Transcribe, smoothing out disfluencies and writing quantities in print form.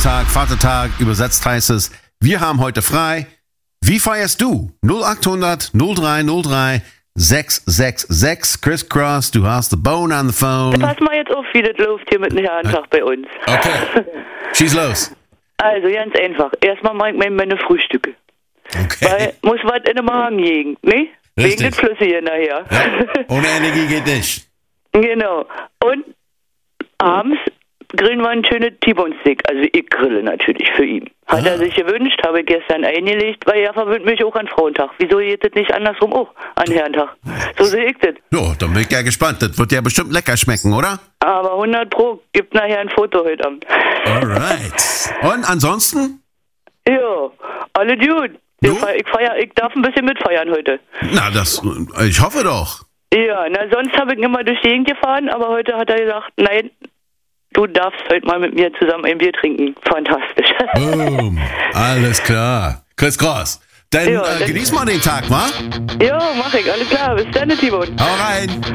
Muttertag, Vatertag, übersetzt heißt es, wir haben heute frei. Wie feierst du? 0800 0303 666. Chris Cross, du hast the bone on the phone. Pass mal jetzt auf, wie das läuft hier mit dem Herrentag bei uns. Okay, schieß los. Also ganz einfach. Erstmal mache ich mir meine Frühstücke. Okay. Weil muss was in den Magen liegen, ne? Richtig. Wegen des Flüssigen nachher. Ja. Ohne Energie geht nicht. Genau. Und abends grillen wir einen schönen T-Bone-Stick. Also ich grille natürlich für ihn. Hat er sich gewünscht, habe ich gestern eingelegt, weil er verwöhnt mich auch an Frauentag. Wieso geht das nicht andersrum auch an Herrentag? So sehe ich das. Ja, dann bin ich ja gespannt. Das wird ja bestimmt lecker schmecken, oder? Aber 100 Pro gibt nachher ein Foto heute Abend. Alright. Und ansonsten? Ja, alle gut. Du? Ich darf ein bisschen mitfeiern heute. Na, ich hoffe doch. Ja, na sonst habe ich immer durch die Gegend gefahren, aber heute hat er gesagt, nein, du darfst heute mal mit mir zusammen ein Bier trinken. Fantastisch. Boom. Alles klar. Chris Cross. Dann Ja, genieß mal den Tag, wa? Ja, mach ich. Alles klar. Bis dann, Timon. Hau rein.